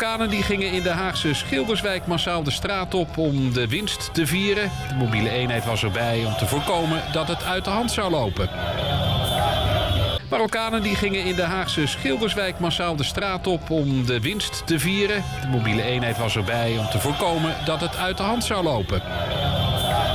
Marokkanen die gingen in de Haagse Schilderswijk massaal de straat op om de winst te vieren. De mobiele eenheid was erbij om te voorkomen dat het uit de hand zou lopen. Marokkanen die gingen in de Haagse Schilderswijk massaal de straat op om de winst te vieren. De mobiele eenheid was erbij om te voorkomen dat het uit de hand zou lopen.